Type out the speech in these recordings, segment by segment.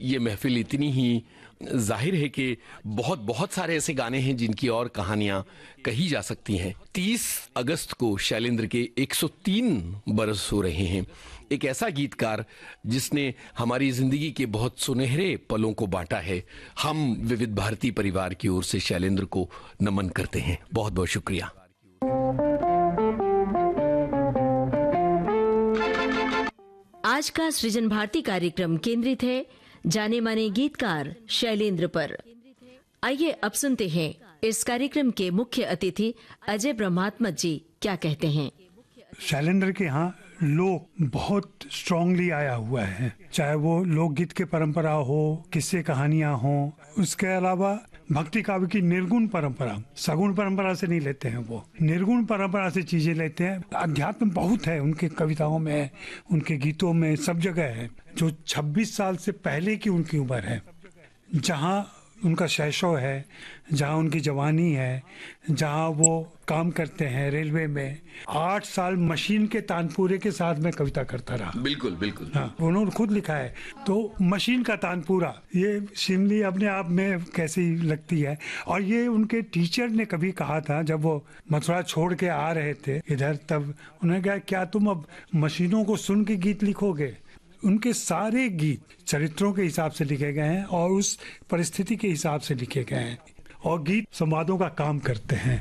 ये महफिल इतनी ही जाहिर है कि बहुत बहुत सारे ऐसे गाने हैं जिनकी और कहानियां कही जा सकती हैं। 30 अगस्त को शैलेंद्र के 103 बरस हो रहे हैं। एक ऐसा गीतकार जिसने हमारी जिंदगी के बहुत सुनहरे पलों को बांटा है। हम विविध भारती परिवार की ओर से शैलेंद्र को नमन करते हैं। बहुत बहुत शुक्रिया। आज का सृजन भारती कार्यक्रम केंद्रित है जाने माने गीतकार शैलेंद्र पर। आइए अब सुनते हैं इस कार्यक्रम के मुख्य अतिथि अजय ब्रह्मात्मज जी क्या कहते हैं। शैलेंद्र के यहाँ लोक बहुत स्ट्रांगली आया हुआ है, चाहे वो लोकगीत के परंपरा हो, किस्से कहानियां हो, उसके अलावा भक्ति काव्य की निर्गुण परंपरा, सगुण परंपरा से नहीं लेते हैं, वो निर्गुण परंपरा से चीजें लेते हैं। अध्यात्म बहुत है उनके कविताओं में, उनके गीतों में, सब जगह है। जो 26 साल से पहले की उनकी उम्र है, जहाँ उनका शैशव है, जहाँ उनकी जवानी है, जहाँ वो काम करते हैं रेलवे में, 8 साल मशीन के तानपूरे के साथ में कविता करता रहा। बिल्कुल बिल्कुल। हाँ, उन्होंने खुद लिखा है। तो मशीन का तानपूरा, ये सिमली अपने आप में कैसी लगती है। और ये उनके टीचर ने कभी कहा था, जब वो मथुरा छोड़ के आ रहे थे इधर, तब उन्होंने कहा क्या तुम अब मशीनों को सुन के गीत लिखोगे। उनके सारे गीत चरित्रों के हिसाब से लिखे गए हैं और उस परिस्थिति के हिसाब से लिखे गए हैं, और गीत संवादों का काम करते हैं।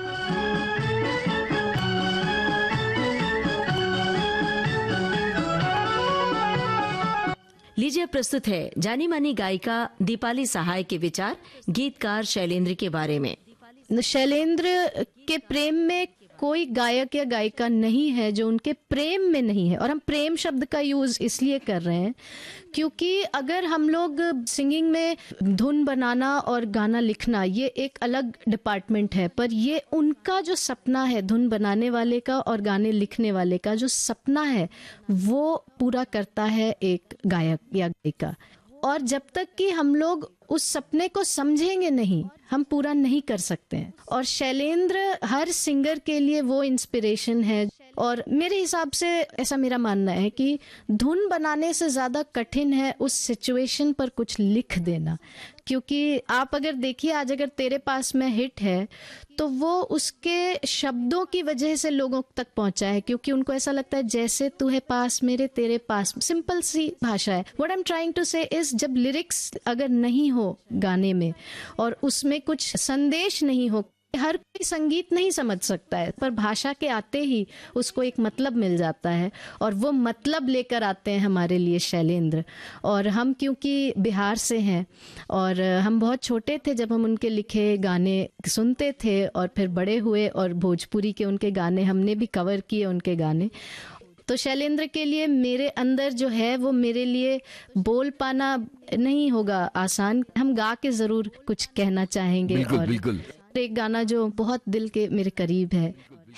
लीजिए प्रस्तुत है जानी मानी गायिका दीपाली सहाय के विचार गीतकार शैलेंद्र के बारे में। शैलेंद्र के प्रेम में कोई गायक या गायिका नहीं है जो उनके प्रेम में नहीं है। और हम प्रेम शब्द का यूज इसलिए कर रहे हैं क्योंकि अगर हम लोग सिंगिंग में धुन बनाना और गाना लिखना ये एक अलग डिपार्टमेंट है, पर ये उनका जो सपना है, धुन बनाने वाले का और गाने लिखने वाले का जो सपना है, वो पूरा करता है एक गायक या गायिका। और जब तक कि हम लोग उस सपने को समझेंगे नहीं, हम पूरा नहीं कर सकते हैं। और शैलेंद्र हर सिंगर के लिए वो इंस्पिरेशन है। और मेरे हिसाब से ऐसा मेरा मानना है कि धुन बनाने से ज़्यादा कठिन है उस सिचुएशन पर कुछ लिख देना। क्योंकि आप अगर देखिए, आज अगर तेरे पास में हिट है तो वो उसके शब्दों की वजह से लोगों तक पहुंचा है, क्योंकि उनको ऐसा लगता है जैसे तू है पास मेरे, तेरे पास। सिंपल सी भाषा है। What I am trying to से इज, जब लिरिक्स अगर नहीं हो गाने में और उसमें कुछ संदेश नहीं हो, हर कोई संगीत नहीं समझ सकता है, पर भाषा के आते ही उसको एक मतलब मिल जाता है, और वो मतलब लेकर आते हैं हमारे लिए शैलेंद्र। और हम क्योंकि बिहार से हैं और हम बहुत छोटे थे जब हम उनके लिखे गाने सुनते थे, और फिर बड़े हुए और भोजपुरी के उनके गाने हमने भी कवर किए उनके गाने। तो शैलेंद्र के लिए मेरे अंदर जो है वो मेरे लिए बोल पाना नहीं होगा आसान, हम गा के जरूर कुछ कहना चाहेंगे। बिल्कुल, और बिल्कुल। एक गाना जो बहुत दिल के मेरे करीब है,